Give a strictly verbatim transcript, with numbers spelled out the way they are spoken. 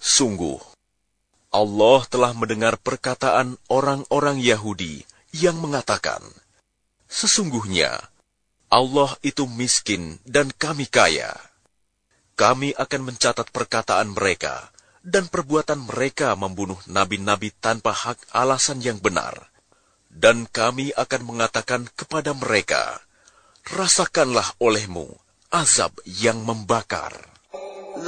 Sungguh, Allah telah mendengar perkataan orang-orang Yahudi yang mengatakan, sesungguhnya Allah itu miskin dan kami kaya. Kami akan mencatat perkataan mereka dan perbuatan mereka membunuh nabi-nabi tanpa hak alasan yang benar. Dan kami akan mengatakan kepada mereka, rasakanlah olehmu azab yang membakar.